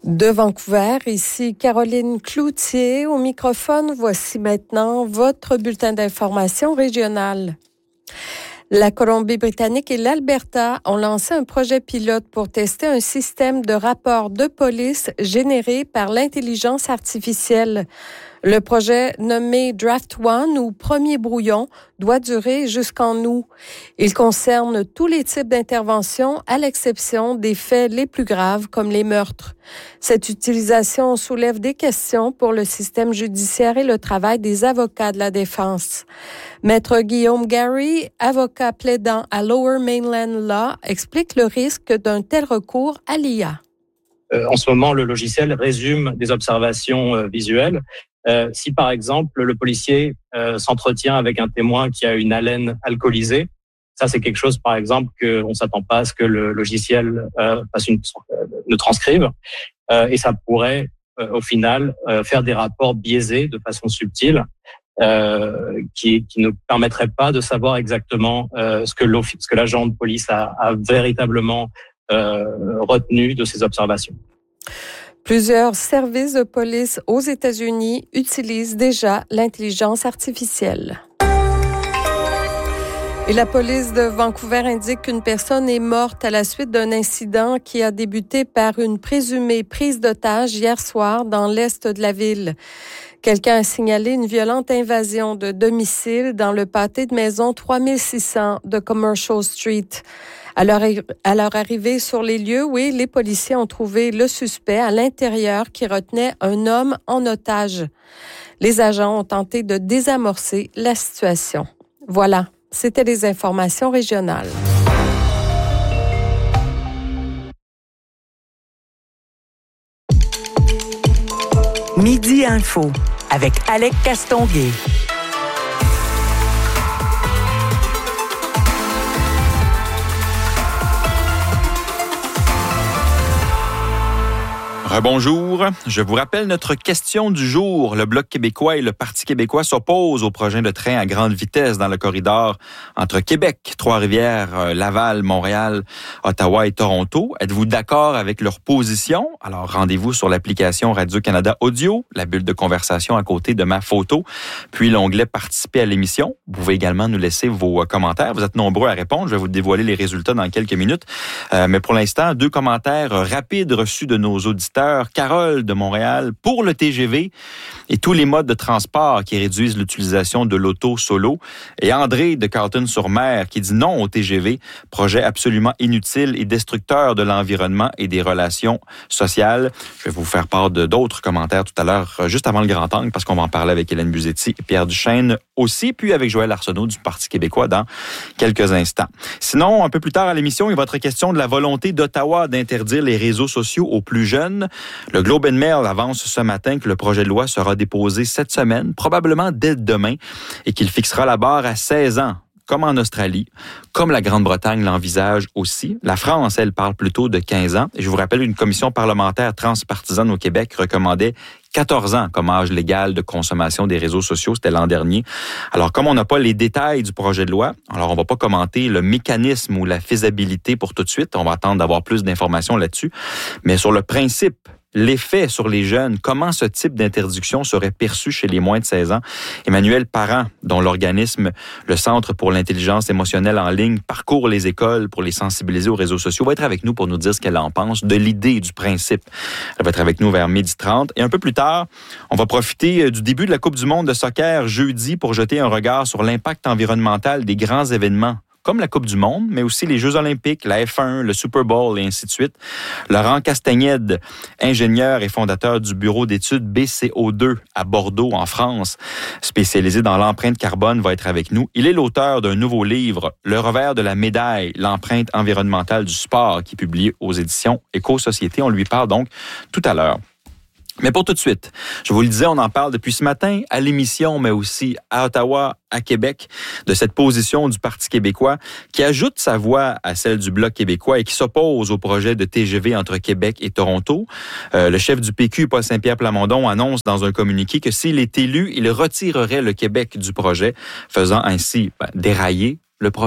De Vancouver, ici Caroline Cloutier au microphone. Voici maintenant votre bulletin d'information régionale. La Colombie-Britannique et l'Alberta ont lancé un projet pilote pour tester un système de rapport de police généré par l'intelligence artificielle. Le projet nommé Draft One ou Premier brouillon doit durer jusqu'en août. Il concerne tous les types d'interventions à l'exception des faits les plus graves comme les meurtres. Cette utilisation soulève des questions pour le système judiciaire et le travail des avocats de la défense. Maître Guillaume Gary, avocat plaidant à Lower Mainland Law, explique le risque d'un tel recours à l'IA. En ce moment, le logiciel résume des observations visuelles. Si par exemple le policier s'entretient avec un témoin qui a une haleine alcoolisée, ça c'est quelque chose par exemple qu'on ne s'attend pas à ce que le logiciel ne transcribe, et ça pourrait au final faire des rapports biaisés de façon subtile qui ne permettraient pas de savoir exactement ce que l'agent de police a véritablement retenu de ses observations. Plusieurs services de police aux États-Unis utilisent déjà l'intelligence artificielle. Et la police de Vancouver indique qu'une personne est morte à la suite d'un incident qui a débuté par une présumée prise d'otage hier soir dans l'est de la ville. Quelqu'un a signalé une violente invasion de domicile dans le pâté de maison 3600 de Commercial Street. À leur arrivée sur les lieux, les policiers ont trouvé le suspect à l'intérieur qui retenait un homme en otage. Les agents ont tenté de désamorcer la situation. Voilà, c'était les informations régionales. Midi Info avec Alec Castonguay. Bonjour. Je vous rappelle notre question du jour. Le Bloc québécois et le Parti québécois s'opposent au projet de train à grande vitesse dans le corridor entre Québec, Trois-Rivières, Laval, Montréal, Ottawa et Toronto. Êtes-vous d'accord avec leur position? Alors, rendez-vous sur l'application Radio-Canada Audio, la bulle de conversation à côté de ma photo, puis l'onglet « Participer à l'émission ». Vous pouvez également nous laisser vos commentaires. Vous êtes nombreux à répondre. Je vais vous dévoiler les résultats dans quelques minutes. Mais pour l'instant, 2 commentaires rapides reçus de nos auditeurs. Carole de Montréal pour le TGV et tous les modes de transport qui réduisent l'utilisation de l'auto solo. Et André de Carleton-sur-Mer qui dit non au TGV, projet absolument inutile et destructeur de l'environnement et des relations sociales. Je vais vous faire part d'autres commentaires tout à l'heure, juste avant le grand angle, parce qu'on va en parler avec Hélène Buzetti et Pierre Duchesne aussi, puis avec Joël Arsenault du Parti québécois dans quelques instants. Sinon, un peu plus tard à l'émission, il va être question de la volonté d'Ottawa d'interdire les réseaux sociaux aux plus jeunes. Le Globe and Mail avance ce matin que le projet de loi sera déposé cette semaine, probablement dès demain, et qu'il fixera la barre à 16 ans, comme en Australie, comme la Grande-Bretagne l'envisage aussi. La France, elle, parle plutôt de 15 ans. Et je vous rappelle, une commission parlementaire transpartisane au Québec recommandait 14 ans comme âge légal de consommation des réseaux sociaux. C'était l'an dernier. Alors, comme on n'a pas les détails du projet de loi, alors on va pas commenter le mécanisme ou la faisabilité pour tout de suite. On va attendre d'avoir plus d'informations là-dessus. Mais sur le principe, l'effet sur les jeunes, comment ce type d'interdiction serait perçu chez les moins de 16 ans. Emmanuel Parent, dont l'organisme, le Centre pour l'intelligence émotionnelle en ligne, parcourt les écoles pour les sensibiliser aux réseaux sociaux, va être avec nous pour nous dire ce qu'elle en pense de l'idée, du principe. Elle va être avec nous vers 12h30. Et un peu plus tard, on va profiter du début de la Coupe du monde de soccer jeudi pour jeter un regard sur l'impact environnemental des grands événements comme la Coupe du monde, mais aussi les Jeux olympiques, la F1, le Super Bowl et ainsi de suite. Laurent Castagnède, ingénieur et fondateur du bureau d'études BCO2 à Bordeaux, en France, spécialisé dans l'empreinte carbone, va être avec nous. Il est l'auteur d'un nouveau livre, Le revers de la médaille, l'empreinte environnementale du sport, qui est publié aux éditions Éco-Société. On lui parle donc tout à l'heure. Mais pour tout de suite, je vous le disais, on en parle depuis ce matin à l'émission, mais aussi à Ottawa, à Québec, de cette position du Parti québécois qui ajoute sa voix à celle du Bloc québécois et qui s'oppose au projet de TGV entre Québec et Toronto. Le chef du PQ, Paul Saint-Pierre Plamondon, annonce dans un communiqué que s'il est élu, il retirerait le Québec du projet, faisant ainsi dérailler le projet.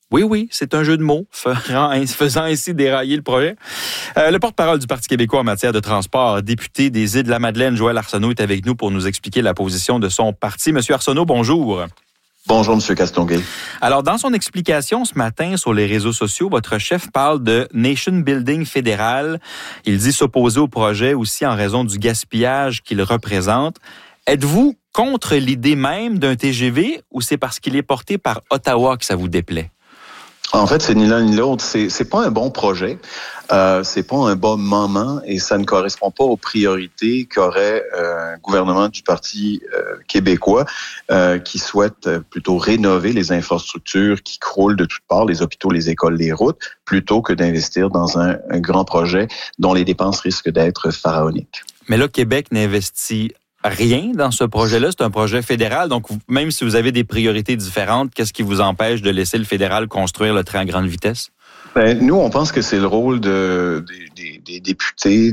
Oui, c'est un jeu de mots, faisant ainsi dérailler le projet. Le porte-parole du Parti québécois en matière de transport, député des Îles-de-la-Madeleine, Joël Arsenault, est avec nous pour nous expliquer la position de son parti. Monsieur Arsenault, bonjour. Bonjour, Monsieur Castonguay. Alors, dans son explication ce matin sur les réseaux sociaux, votre chef parle de nation building fédéral. Il dit s'opposer au projet aussi en raison du gaspillage qu'il représente. Êtes-vous contre l'idée même d'un TGV ou c'est parce qu'il est porté par Ottawa que ça vous déplaît? En fait, c'est ni l'un ni l'autre. C'est pas un bon projet. C'est pas un bon moment et ça ne correspond pas aux priorités qu'aurait un gouvernement du Parti québécois qui souhaite plutôt rénover les infrastructures qui croulent de toutes parts, les hôpitaux, les écoles, les routes, plutôt que d'investir dans un grand projet dont les dépenses risquent d'être pharaoniques. Mais là, Québec n'investit rien dans ce projet-là. C'est un projet fédéral. Donc, même si vous avez des priorités différentes, qu'est-ce qui vous empêche de laisser le fédéral construire le train à grande vitesse? Nous, on pense que c'est le rôle des députés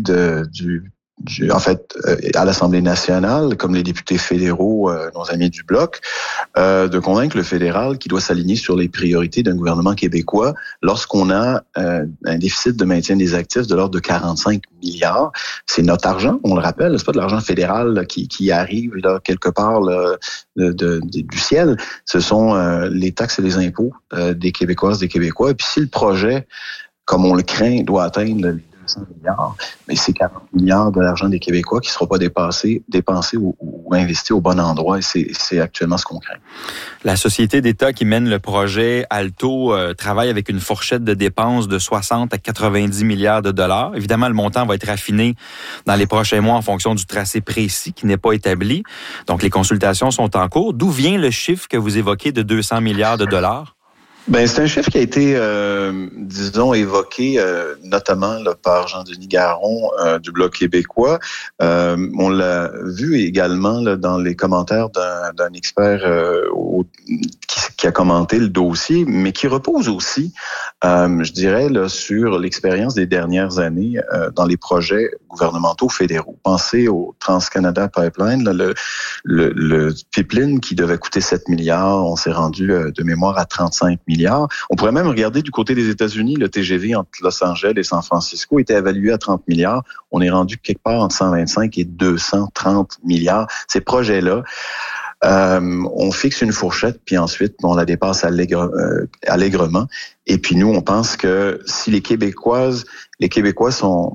à l'Assemblée nationale, comme les députés fédéraux, nos amis du Bloc, de convaincre le fédéral qu'il doit s'aligner sur les priorités d'un gouvernement québécois lorsqu'on a un déficit de maintien des actifs de l'ordre de 45 milliards. C'est notre argent, on le rappelle, c'est pas de l'argent fédéral là, qui arrive là, quelque part là, du ciel. Ce sont les taxes et les impôts des Québécoises, des Québécois. Et puis si le projet, comme on le craint, doit atteindre les 200 milliards, mais c'est 40 milliards de l'argent des Québécois qui ne sera pas dépensé ou investi au bon endroit. Et c'est actuellement ce qu'on craint. La société d'État qui mène le projet Alto travaille avec une fourchette de dépenses de 60 à 90 milliards de dollars. Évidemment, le montant va être affiné dans les prochains mois en fonction du tracé précis qui n'est pas établi. Donc, les consultations sont en cours. D'où vient le chiffre que vous évoquez de 200 milliards de dollars? C'est un chiffre qui a été, évoqué notamment là, par Jean-Denis Garon du Bloc québécois. On l'a vu également là, dans les commentaires d'un expert qui a commenté le dossier, mais qui repose aussi, je dirais, là, sur l'expérience des dernières années dans les projets gouvernementaux fédéraux. Pensez au Trans-Canada Pipeline, là, le pipeline qui devait coûter 7 milliards, on s'est rendu de mémoire à 35 milliards. On pourrait même regarder du côté des États-Unis, le TGV entre Los Angeles et San Francisco était évalué à 30 milliards. On est rendu quelque part entre 125 et 230 milliards. Ces projets-là, on fixe une fourchette, puis ensuite, on la dépasse allègrement. Et puis nous, on pense que si les Québécois sont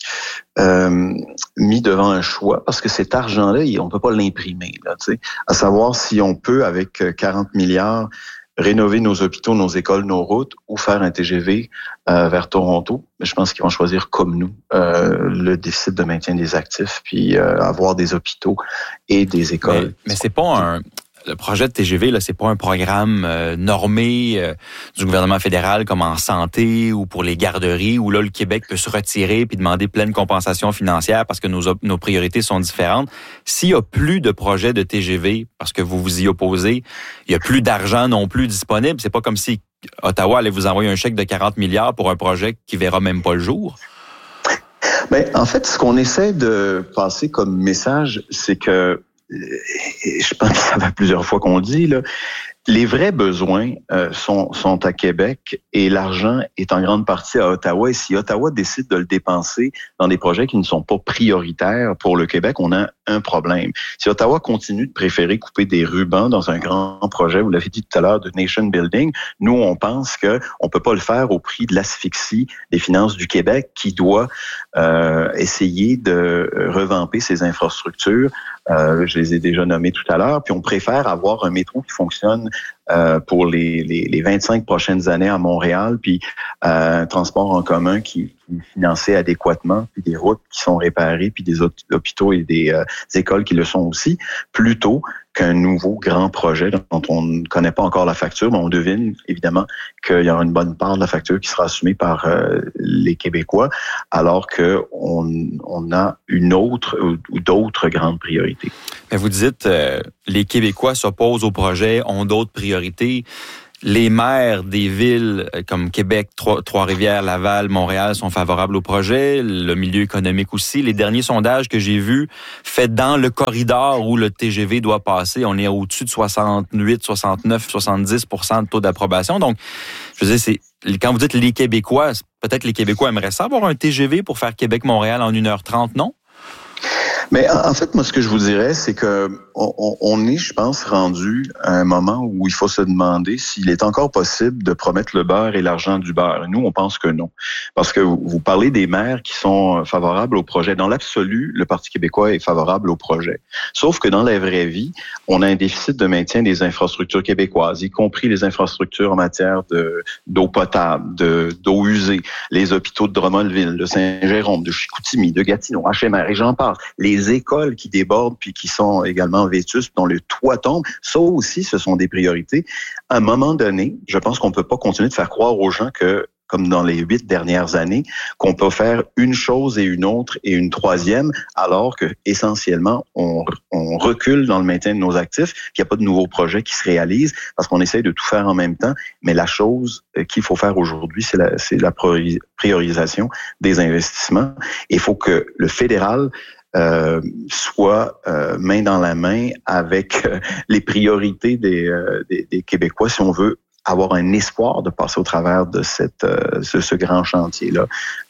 mis devant un choix, parce que cet argent-là, on peut pas l'imprimer, là, tu sais, à savoir si on peut, avec 40 milliards, rénover nos hôpitaux, nos écoles, nos routes, ou faire un TGV vers Toronto. Mais je pense qu'ils vont choisir comme nous le déficit de maintien des actifs, puis avoir des hôpitaux et des écoles. Mais c'est pas le projet de TGV, là, c'est pas un programme normé du gouvernement fédéral comme en santé ou pour les garderies où là le Québec peut se retirer puis demander pleine compensation financière parce que nos priorités sont différentes. S'il y a plus de projets de TGV parce que vous vous y opposez, il y a plus d'argent non plus disponible. C'est pas comme si Ottawa allait vous envoyer un chèque de 40 milliards pour un projet qui verra même pas le jour. En fait, ce qu'on essaie de passer comme message, c'est que je pense que ça fait plusieurs fois qu'on le dit, là, les vrais besoins sont à Québec et l'argent est en grande partie à Ottawa. Et si Ottawa décide de le dépenser dans des projets qui ne sont pas prioritaires pour le Québec, on a un problème. Si Ottawa continue de préférer couper des rubans dans un grand projet, vous l'avez dit tout à l'heure, de nation building, nous, on pense qu'on peut pas le faire au prix de l'asphyxie des finances du Québec qui doit essayer de revamper ses infrastructures. Je les ai déjà nommés tout à l'heure. Puis on préfère avoir un métro qui fonctionne pour les 25 prochaines années à Montréal, puis un transport en commun qui est financé adéquatement, puis des routes qui sont réparées, puis des hôpitaux et des écoles qui le sont aussi, plutôt qu'un nouveau grand projet dont on ne connaît pas encore la facture, mais on devine évidemment qu'il y aura une bonne part de la facture qui sera assumée par les Québécois, alors qu'on a une autre ou d'autres grandes priorités. Mais vous dites, les Québécois s'opposent au projet, ont d'autres priorités. Les maires des villes comme Québec, Trois-Rivières, Laval, Montréal sont favorables au projet. Le milieu économique aussi. Les derniers sondages que j'ai vus faits dans le corridor où le TGV doit passer, on est au-dessus de 68, 69, 70% de taux d'approbation. Donc, je veux dire, quand vous dites les Québécois, peut-être les Québécois aimeraient ça avoir un TGV pour faire Québec-Montréal en 1h30, non? Mais en fait, moi, ce que je vous dirais, c'est que on est, je pense, rendu à un moment où il faut se demander s'il est encore possible de promettre le beurre et l'argent du beurre. Et nous, on pense que non. Parce que vous parlez des maires qui sont favorables au projet. Dans l'absolu, le Parti québécois est favorable au projet. Sauf que dans la vraie vie, on a un déficit de maintien des infrastructures québécoises, y compris les infrastructures en matière d'eau potable, d'eau usée, les hôpitaux de Drummondville, de Saint-Jérôme, de Chicoutimi, de Gatineau, HMR, et j'en passe. Les écoles qui débordent puis qui sont également vétustes, dont le toit tombe, ça aussi, ce sont des priorités. À un moment donné, je pense qu'on peut pas continuer de faire croire aux gens que, comme dans les 8 dernières années, qu'on peut faire une chose et une autre et une troisième, alors que essentiellement on recule dans le maintien de nos actifs, qu'il n'y a pas de nouveaux projets qui se réalisent, parce qu'on essaye de tout faire en même temps. Mais la chose qu'il faut faire aujourd'hui, c'est la priorisation des investissements. Il faut que le fédéral soit main dans la main avec les priorités des Québécois si on veut avoir un espoir de passer au travers de ce grand chantier-là.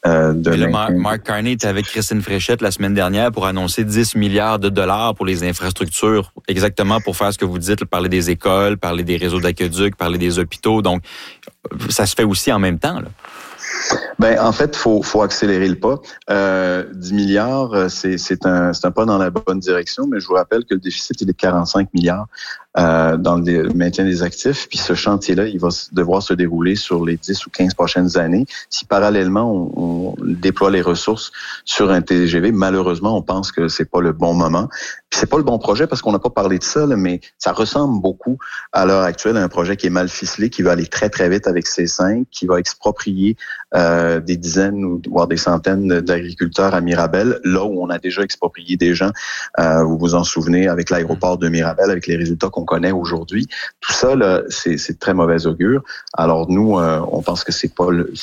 Mark Carney était avec Christine Fréchette la semaine dernière pour annoncer 10 milliards de dollars pour les infrastructures, exactement pour faire ce que vous dites, parler des écoles, parler des réseaux d'aqueducs, parler des hôpitaux. Donc, ça se fait aussi en même temps, là. Ben, en fait, faut accélérer le pas. 10 milliards, c'est un pas dans la bonne direction, mais je vous rappelle que le déficit, il est de 45 milliards dans le maintien des actifs. Puis ce chantier-là, il va devoir se dérouler sur les 10 ou 15 prochaines années. Si parallèlement, on déploie les ressources sur un TGV, malheureusement, on pense que c'est pas le bon moment. Puis c'est pas le bon projet parce qu'on n'a pas parlé de ça, là, mais ça ressemble beaucoup à l'heure actuelle à un projet qui est mal ficelé, qui va aller très, très vite avec C5, qui va exproprier des dizaines ou voire des centaines d'agriculteurs à Mirabel, là où on a déjà exproprié des gens. Vous vous en souvenez avec l'aéroport de Mirabel, avec les résultats qu'on connaît aujourd'hui. Tout ça, là, c'est très mauvais augure. Alors nous, on pense que c'est pas le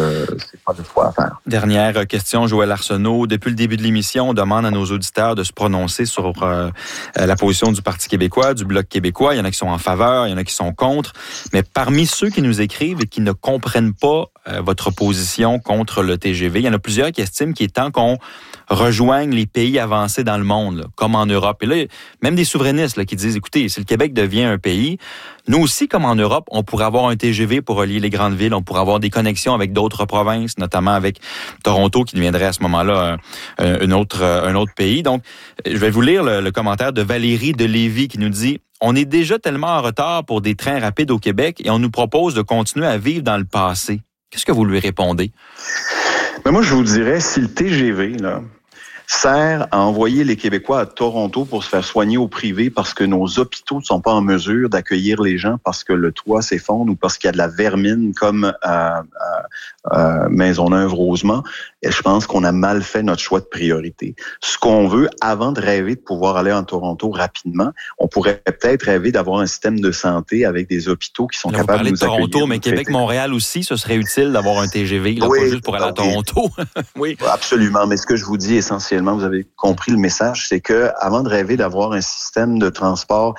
choix à faire. Dernière question, Joël Arsenault. Depuis le début de l'émission, on demande à nos auditeurs de se prononcer sur la position du Parti québécois, du Bloc québécois. Il y en a qui sont en faveur, il y en a qui sont contre. Mais parmi ceux qui nous écrivent et qui ne comprennent pas votre position contre le TGV, il y en a plusieurs qui estiment qu'il est temps qu'on rejoigne les pays avancés dans le monde, là, comme en Europe. Et là, même des souverainistes là, qui disent, écoutez, si le Québec devient un pays, nous aussi, comme en Europe, on pourrait avoir un TGV pour relier les grandes villes, on pourrait avoir des connexions avec d'autres provinces, notamment avec Toronto, qui deviendrait à ce moment-là un autre pays. Donc, je vais vous lire le commentaire de Valérie de Lévis qui nous dit « On est déjà tellement en retard pour des trains rapides au Québec et on nous propose de continuer à vivre dans le passé. » Qu'est-ce que vous lui répondez? Mais moi, je vous dirais, si le TGV, là, sert à envoyer les Québécois à Toronto pour se faire soigner au privé parce que nos hôpitaux ne sont pas en mesure d'accueillir les gens parce que le toit s'effondre ou parce qu'il y a de la vermine comme à Maisonneuve-Rosemont, et je pense qu'on a mal fait notre choix de priorité. Ce qu'on veut, avant de rêver de pouvoir aller en Toronto rapidement, on pourrait peut-être rêver d'avoir un système de santé avec des hôpitaux qui sont capables de nous accueillir. Toronto, mais Québec-Montréal aussi, ce serait utile d'avoir un TGV, là, pas juste pour aller à Toronto. Oui, absolument. Mais ce que je vous dis essentiellement, vous avez compris le message, c'est que avant de rêver d'avoir un système de transport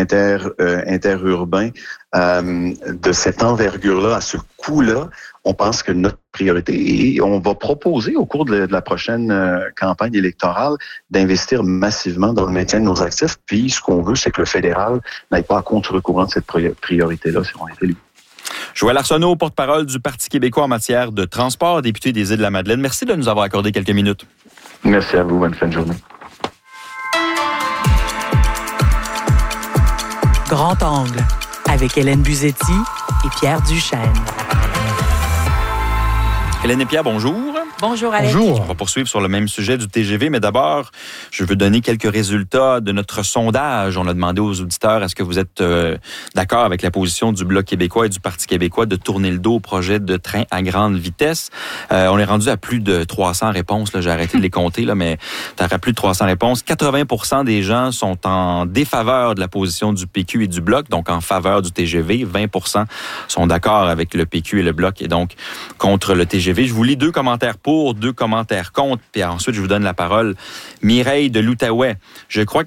interurbain de cette envergure-là, à ce coût-là, on pense que notre priorité, et on va proposer au cours de la prochaine campagne électorale d'investir massivement dans le maintien de nos actifs. Puis ce qu'on veut, c'est que le fédéral n'aille pas à contre-courant de cette priorité-là si on est élu. Joël Arsenault, porte-parole du Parti québécois en matière de transport, député des Îles-de-la-Madeleine. Merci de nous avoir accordé quelques minutes. Merci à vous. Bonne fin de journée. Grand Angle, avec Hélène Buzetti et Pierre Duchesne. Hélène et Pierre, bonjour. Bonjour, Alex. Bonjour. On va poursuivre sur le même sujet du TGV, mais d'abord, je veux donner quelques résultats de notre sondage. On a demandé aux auditeurs, est-ce que vous êtes d'accord avec la position du Bloc québécois et du Parti québécois de tourner le dos au projet de train à grande vitesse? On est rendu à plus de 300 réponses. Là, j'ai arrêté de les compter, là, mais à plus de 300 réponses. 80% des gens sont en défaveur de la position du PQ et du Bloc, donc en faveur du TGV. 20% sont d'accord avec le PQ et le Bloc et donc contre le TGV. Je vous lis 2 commentaires pour, 2 commentaires contre, puis ensuite je vous donne la parole. Mireille de l'Outaouais. Je crois que